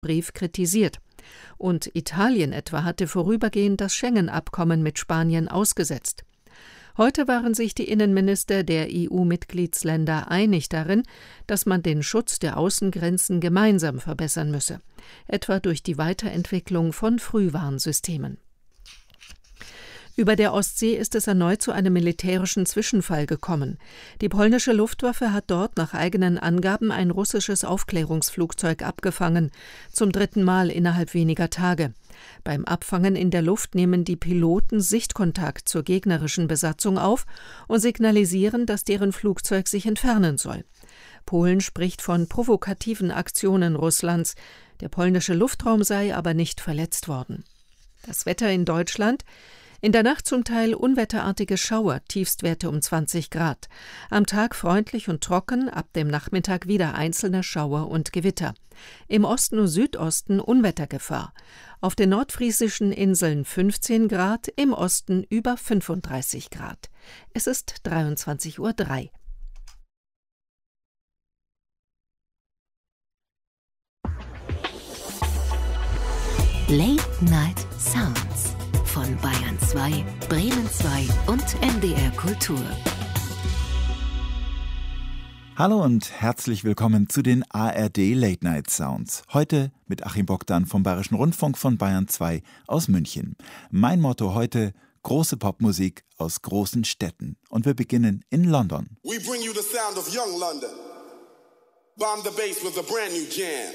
Brief kritisiert. Und Italien etwa hatte vorübergehend das Schengen-Abkommen mit Spanien ausgesetzt. Heute waren sich die Innenminister der EU-Mitgliedsländer einig darin, dass man den Schutz der Außengrenzen gemeinsam verbessern müsse, etwa durch die Weiterentwicklung von Frühwarnsystemen. Über der Ostsee ist es erneut zu einem militärischen Zwischenfall gekommen. Die polnische Luftwaffe hat dort nach eigenen Angaben ein russisches Aufklärungsflugzeug abgefangen, zum 3. Mal innerhalb weniger Tage. Beim Abfangen in der Luft nehmen die Piloten Sichtkontakt zur gegnerischen Besatzung auf und signalisieren, dass deren Flugzeug sich entfernen soll. Polen spricht von provokativen Aktionen Russlands. Der polnische Luftraum sei aber nicht verletzt worden. Das Wetter in Deutschland: In der Nacht zum Teil unwetterartige Schauer, Tiefstwerte um 20 Grad. Am Tag freundlich und trocken, ab dem Nachmittag wieder einzelne Schauer und Gewitter. Im Osten und Südosten Unwettergefahr. Auf den nordfriesischen Inseln 15 Grad, im Osten über 35 Grad. Es ist 23:03 Uhr. Late Night Sounds von Bayern 2, Bremen 2 und NDR Kultur. Hallo und herzlich willkommen zu den ARD Late Night Sounds. Heute mit Achim Bogdan vom Bayerischen Rundfunk von Bayern 2 aus München. Mein Motto heute: große Popmusik aus großen Städten. Und wir beginnen in London. We bring you the sound of young London. Bomb the bass with a brand new jam.